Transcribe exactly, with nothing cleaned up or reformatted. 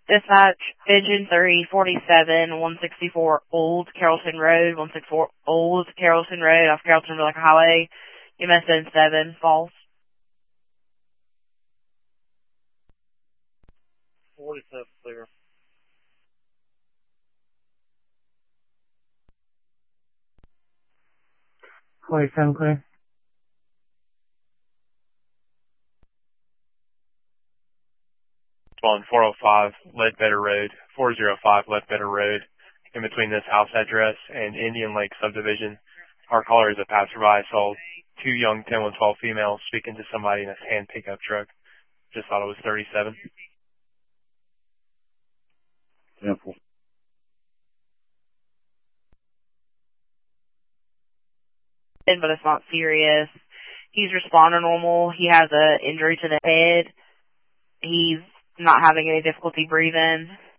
Dispatch, Pigeon three forty-seven, one sixty-four Old Carrollton Road, one sixty-four Old Carrollton Road off Carrollton Relic Highway, M S N seven, false. forty-seven, clear. forty-seven, clear. On four oh five Ledbetter Road, four oh five Ledbetter Road, in between this house address and Indian Lake subdivision. Our caller is a passerby, saw two young ten one twelve females speaking to somebody in a tan pickup truck. Just thought it was thirty-seven. Simple. But it's not serious. He's responding normal. He has an injury to the head. He's not having any difficulty breathing.